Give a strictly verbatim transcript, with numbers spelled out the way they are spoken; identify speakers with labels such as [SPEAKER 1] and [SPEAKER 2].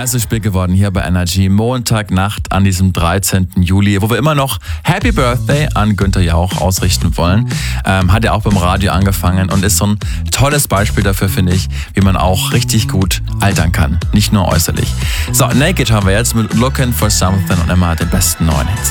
[SPEAKER 1] Es ist spät geworden hier bei Energy. Montagnacht an diesem dreizehnten Juli, wo wir immer noch Happy Birthday an Günther Jauch ausrichten wollen. Ähm, hat er auch beim Radio angefangen und ist so ein tolles Beispiel dafür, finde ich, wie man auch richtig gut altern kann. Nicht nur äußerlich. So, Naked haben wir jetzt mit Looking for Something und immer den besten neuen Hits.